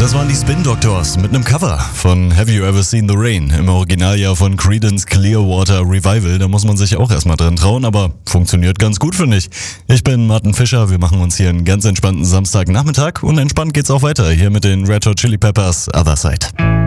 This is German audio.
Das waren die Spin Doctors mit einem Cover von Have You Ever Seen the Rain? Im Originaljahr von Creedence Clearwater Revival. Da muss man sich auch erstmal drin trauen, aber funktioniert ganz gut, finde ich. Ich bin Martin Fischer, wir machen uns hier einen ganz entspannten Samstagnachmittag und entspannt geht's auch weiter hier mit den Red Hot Chili Peppers Other Side.